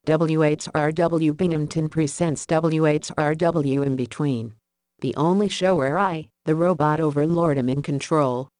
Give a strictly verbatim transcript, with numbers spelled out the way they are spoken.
W H R W Binghamton presents W H R W In Between. The only show where I, the robot overlord, am in control.